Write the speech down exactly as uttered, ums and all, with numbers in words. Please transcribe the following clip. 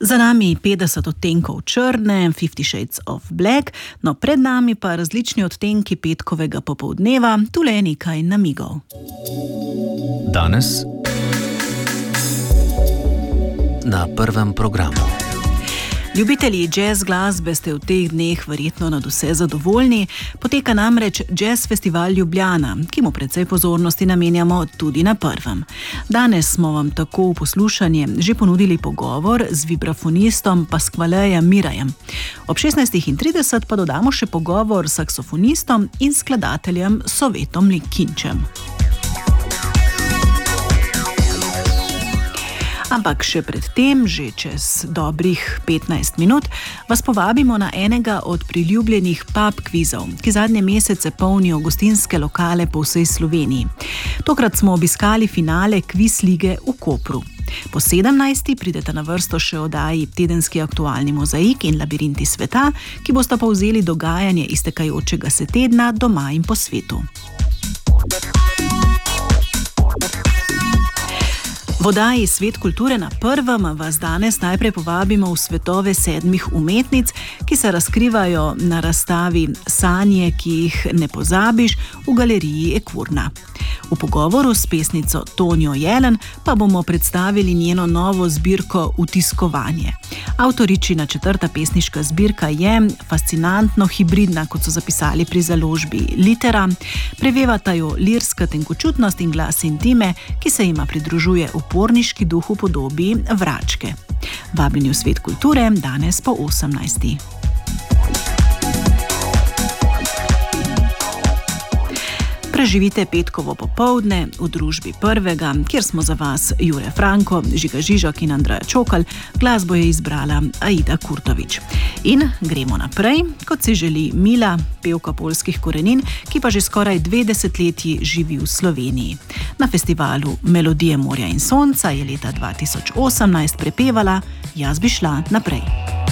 Za nami petdeset odtenkov črne, Fifty Shades of Black, no pred nami pa različni odtenki petkovega popoldneva, tule je nekaj namigov. Danes na prvem programu. Ljubitelji jazz glasbe ste v teh dneh verjetno nadvse zadovoljni, poteka namreč Jazz Festival Ljubljana, ki mu precej pozornosti namenjamo tudi na prvem. Danes smo vam tako v poslušanje že ponudili pogovor z vibrafonistom Pasqualejem Mirajem. Ob šestnajstih trideset pa dodamo še pogovor s saksofonistom in skladateljem Sovetom Likinčem. Ampak še pred tem, že čez dobrih petnajst minut, vas povabimo na enega od priljubljenih pub kvizov, ki zadnje mesece polnijo gostinske lokale po vsej Sloveniji. Tokrat smo obiskali finale kviz lige v Kopru. Po sedemnajsti prideta na vrsto še oddaji Tedenski aktualni mozaik in Labirinti sveta, ki bosta povzeli dogajanje iztekajočega se tedna doma in po svetu. V oddaji Svet kulture na prvem vas danes najprej povabimo v svetove sedmih umetnic, ki se razkrivajo na razstavi Sanje, ki jih ne pozabiš, v galeriji Ekvurna. V pogovoru s pesnico Tonjo Jelen pa bomo predstavili njeno novo zbirko Utiskovanje. Avtoričina četrta pesniška zbirka je fascinantno hibridna, kot so zapisali pri založbi Litera. Prevevata jo lirska tenkočutnost in glas intime, ki se jima pridružuje uporniški duh v podobi vračke. Vabljeni v Svet kulture, danes po osemnajsti. Preživite petkovo popoldne v družbi prvega, kjer smo za vas Jure Franko, Žiga Žižak in Andreja Čokal, glasbo je izbrala Aida Kurtovič. In gremo naprej, kot si želi Mila, pevka poljskih korenin, ki pa že skoraj dve desetletji živi v Sloveniji. Na festivalu Melodije morja in sonca je leta dva tisoč osemnajst prepevala Jaz bi šla naprej.